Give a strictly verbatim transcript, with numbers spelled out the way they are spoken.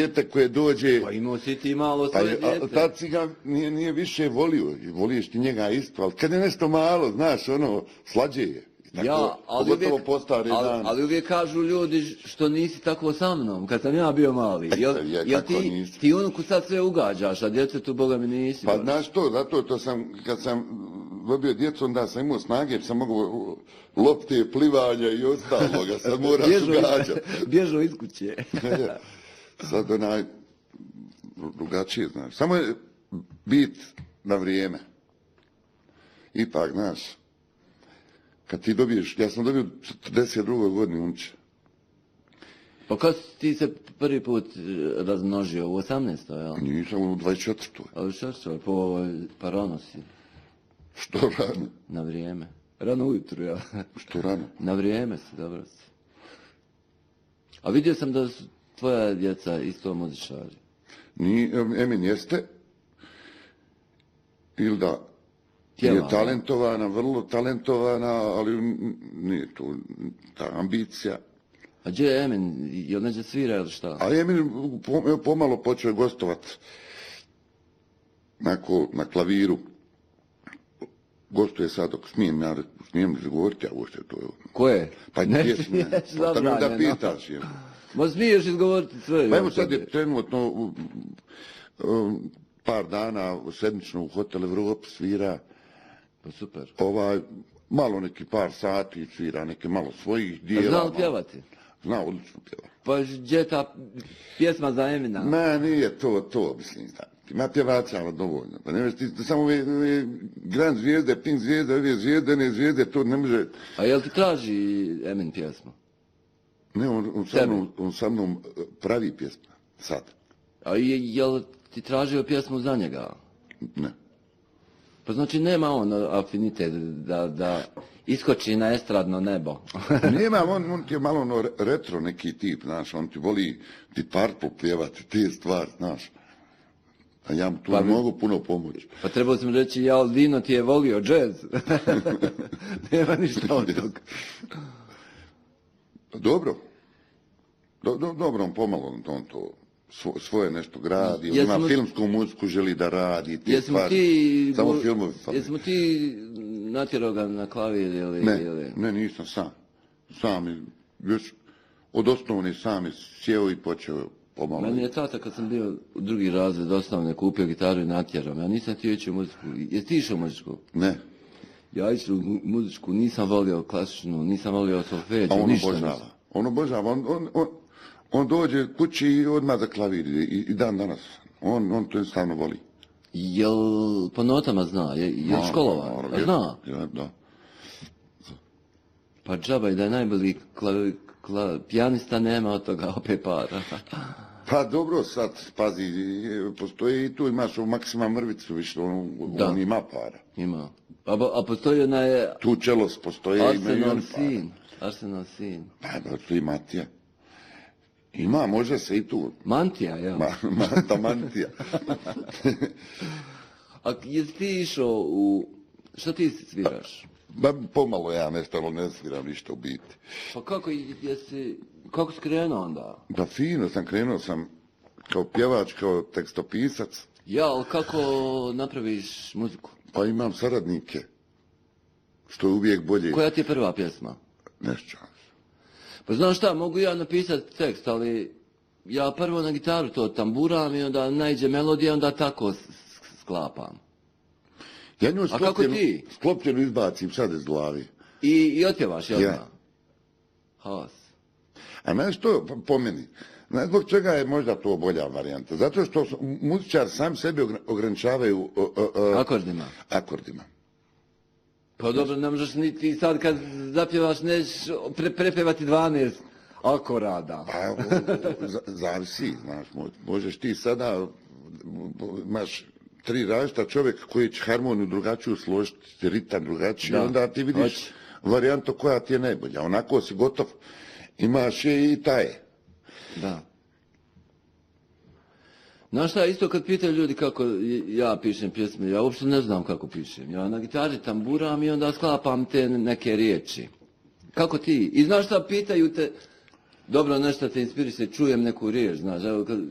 dijete koje dođe... Pa imao si ti malo svoje pa, dijete. Tad si ga nije, nije više volio, voliš ti njega isto, ali kad je nešto malo, znaš, ono, slađe je. Tako, ja, ali uvijek, ali, ali uvijek kažu ljudi što nisi tako sa mnom, kad sam ja bio mali. Jel, ja, jel ti, ti unuku sad sve ugađaš, a djetetu Boga mi nisi. Pa znaš to, zato to sam, kad sam dobio djecu, onda sam imao snage, sam mogao lopte, plivanja i ostaloga, sad moraš ugađati. Bježao iz kuće. Sad onaj, drugačije, znaš. Samo je bit na vrijeme. Ipak, znaš, kad ti dobiješ, ja sam dobio četrdeset drugoj godini unče. Pa kad ti se prvi put razmnožio? U osamnaestoj, jel? Nisam, u dvadeset četvrtoj. A u četvrtoj, po, pa rano si. Što rano? Na vrijeme. Rano ujutru, jel? Što rano? Na vrijeme si, dobro si. A vidio sam da su tvoja djeca isto muzičari. Ni, Emin jeste, ili da, je talentovana, vrlo talentovana, ali nije to ta ambicija. A gdje je Emin? Jel neđe svira ili šta? A Emin pomalo počeo gostovat nako, na klaviru. Gostuje sad, dok smijem, ja smijem li govoriti, a uopšte to je... Ko je? Pa ne pjesme, pa tako da pitaš je. Ma smiješ izgovoriti sve. Pa evo sad je trenutno um, um, par dana sedmično u Hotel Evropa svira. Pa super. Ovaj, malo neki par sati svira, neke malo svojih dijela. A zna li pjevati? Zna, odlično pjeva. Pa gdje je ta pjesma za Emina? Ma, nije to, to, mislim, ima pjevača, ali dovoljno. Pa ne ti samo ove, ove Grand zvijezde, Pink zvijezde, ove zvijezde, ne zvijezde, to ne može... A jel ti traži Emin pjesmu? Ne, on, on, sa mnom, on sa mnom pravi pjesmu, sad. A je, jel ti tražio pjesmu za njega? Ne. Pa znači nema on afinitet da, da iskoči na estradno nebo. Nema, on, on ti je malo ono retro neki tip, znaš, on ti voli ti Purple pjevati, te stvari, znaš. A ja mu tu pa, ne mogu puno pomoći. Pa trebao sam reći, ja Aldino ti je volio džez. Nema ništa od toga. Dobro. Do, do, dobro, on pomalo on to svo, svoje nešto gradi, on ima filmsku muziku, želi da radi, te stvari. Ti, samo filmovi. Jesmo ti natjerao ga na klavir ili... Ne, ili... ne, nisam sam. Sam, još od osnovne sam je sjeo i počeo pomalo. Meni je tata kad sam bio u drugi razred osnovne kupio gitaru i natjerao. Ja nisam ti išao u muziku. Jesi ti išao u muziku? Ne. Ja išao u muzičku, nisam volio klasičnu, nisam volio solfeđu, on ništa obožava. nisam. On obožava, on, on, on, on dođe kući i odmah za klavir i, i dan danas. On, on to jednostavno voli. Jel po notama zna? Je, jel no, školova? No, zna? Ja, da. Pa džaba i da je najbolji kla, kla, pijanista, nema od toga opet para. Pa dobro, sad, pazi, postoji i tu, imaš u Maksima Mrvicu, više, on, on ima para. Ima. A, a postoji onaj... Tu Čelos postoji, Arsenal sin. Arsenal sin. Pa, da, tu i Matija. Ima, može se i tu. Mantija, ja. Ma, Manta Mantija. A jesi ti išao u... Što ti sviraš? Ba, pomalo ja nešto, ali ne sviram ništa u biti. Pa kako jesi... Kako si krenuo onda? Pa fino sam krenuo, sam kao pjevač, kao tekstopisac. Ja, ali kako napraviš muziku? Pa imam saradnike, što je uvijek bolje. Koja ti je prva pjesma? Nešto. Pa znaš šta, mogu ja napisati tekst, ali ja prvo na gitaru to tamburam i onda najđe melodija, onda tako sklapam. Ja nju A kako ti? Sklopljenu izbacim sad iz glavi. I, i otjevaš, jel' ja. Haos. A znaš što po meni? Znaš zbog čega je možda to bolja varijanta? Zato što muzičar sam sebi ograničavaju uh, uh, akordima. akordima. Pa dobro, ne možeš ni ti sad kad zapjevaš nećeš pre, prepevati dvanaest akorada. Pa, zavisi, znaš, možeš ti sada, imaš tri različita čovjeka koji će harmoniju drugačiju složiti, ritam drugačiji, da. Onda ti vidiš Hoć. varijantu koja ti je najbolja. Onako si gotov, imaš je i taj. Da. Znaš šta, isto kad pitaju ljudi kako ja pišem pjesme, ja uopšte ne znam kako pišem. Ja na gitari tamburam i onda sklapam te neke riječi. Kako ti? I znaš šta, pitaju te, dobro, nešto te inspiriše, čujem neku riječ, znaš, evo, kad